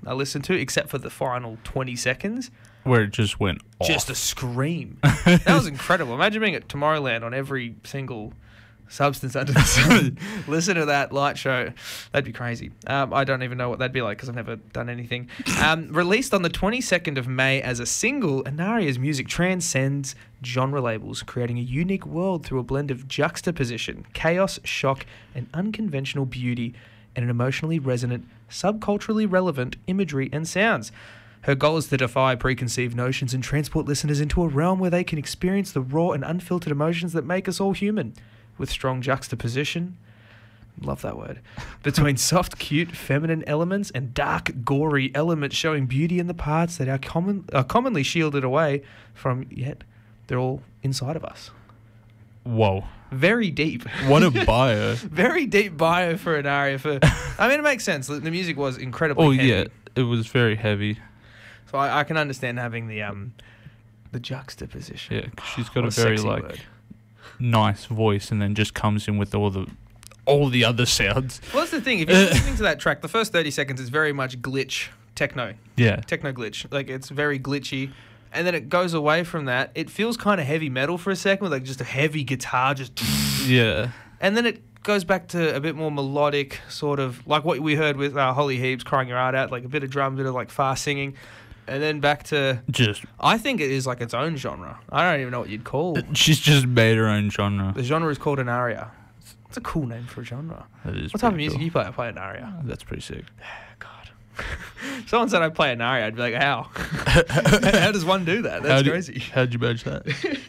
I listened to, except for the final 20 seconds. Where it just went off. Just a scream. That was incredible. Imagine being at Tomorrowland on every single substance under the sun. Listen to that light show. That'd be crazy. I don't even know what that'd be like because I've never done anything. Released on the 22nd of May as a single, Anaria's music transcends genre labels, creating a unique world through a blend of juxtaposition, chaos, shock, and unconventional beauty, and an emotionally resonant, subculturally relevant imagery and sounds. Her goal is to defy preconceived notions and transport listeners into a realm where they can experience the raw and unfiltered emotions that make us all human, with strong juxtaposition, love that word, between soft, cute, feminine elements and dark, gory elements, showing beauty in the parts that are commonly shielded away from, yet they're all inside of us. Whoa. Very deep. What a bio. Very deep bio for Anaria. I mean, it makes sense. The music was incredibly heavy. Yeah, it was very heavy. So I can understand having the juxtaposition. Yeah, she's got a very nice voice, and then just comes in with all the other sounds. Well, that's the thing. If you're listening to that track, the first 30 seconds is very much glitch techno. Yeah, techno glitch. Like, it's very glitchy, and then it goes away from that. It feels kind of heavy metal for a second, with like just a heavy guitar, just yeah, and then it goes back to a bit more melodic, sort of like what we heard with Holly Heaps, Crying Your Heart Out, like a bit of drum, a bit of like fast singing. And then back to I think it is like its own genre. I don't even know what you'd call. She's just made her own genre. The genre is called an aria. It's a cool name for a genre. That is. What type of music do you play? I play an aria. That's pretty sick. God. Someone said I play an aria. I'd be like, how? How does one do that? That's crazy. How'd you manage that?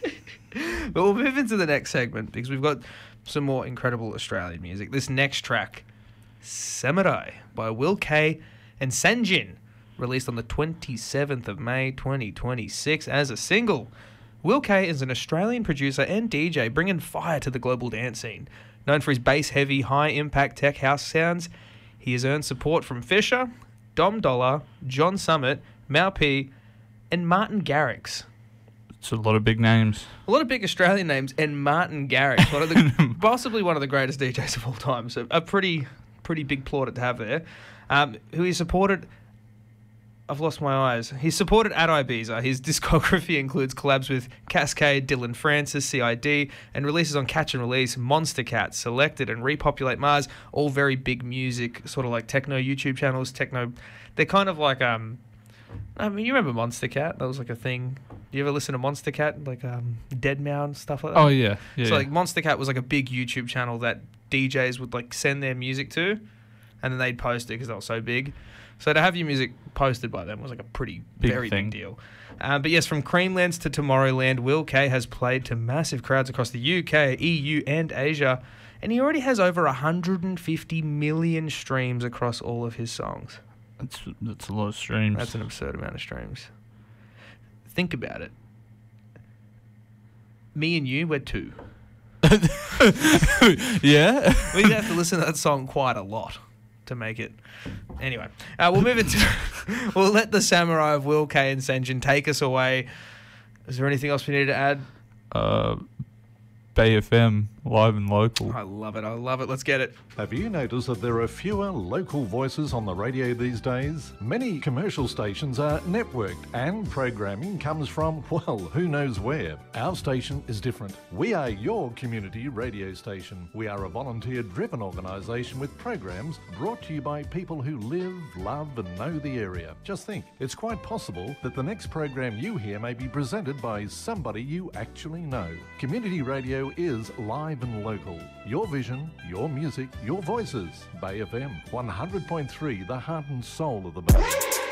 But we'll move into the next segment because we've got some more incredible Australian music. This next track, Samurai by Will K and Sanjin, released on the 27th of May 2026 as a single. Will K is an Australian producer and DJ bringing fire to the global dance scene. Known for his bass-heavy, high-impact tech house sounds, he has earned support from Fisher, Dom Dollar, John Summit, Mau P, and Martin Garrix. It's a lot of big names. A lot of big Australian names, and Martin Garrix, one of the possibly one of the greatest DJs of all time. So a pretty big plaudit to have there. Who he supported... I've lost my eyes. He's supported at Ibiza. His discography includes collabs with Cascade, Dylan Francis, CID, and releases on Catch and Release, Monster Cat, Selected, and Repopulate Mars. All very big music, sort of like techno YouTube channels. Techno, they're kind of like I mean, you remember Monster Cat? That was like a thing. Do you ever listen to Monster Cat, like Deadmau5 stuff like that? Oh yeah, yeah. So like Monster Cat was like a big YouTube channel that DJs would like send their music to, and then they'd post it because they were so big. So to have your music posted by them was like a very big deal. But yes, from Creamlands to Tomorrowland, Will K has played to massive crowds across the UK, EU, and Asia, and he already has over 150 million streams across all of his songs. That's a lot of streams. That's an absurd amount of streams. Think about it. Me and you, we're two. Yeah? We'd have to listen to that song quite a lot to make it. Anyway, we'll move it to... We'll let the Samurai of Will K and Sanjin take us away. Is there anything else we need to add? Bay FM, live and local. I love it. Let's get it. Have you noticed that there are fewer local voices on the radio these days? Many commercial stations are networked and programming comes from, well, who knows where. Our station is different. We are your community radio station. We are a volunteer-driven organisation with programs brought to you by people who live, love and know the area. Just think, it's quite possible that the next program you hear may be presented by somebody you actually know. Community radio is live and local. Your vision, your music, your voices. Bay FM 100.3, the heart and soul of the Bay.